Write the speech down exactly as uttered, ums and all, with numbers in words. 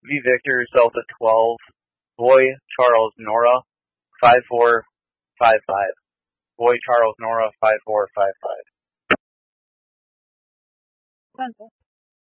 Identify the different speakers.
Speaker 1: V Victor Delta twelve, Boy Charles Nora five four five five. Boy Charles Nora five four five five.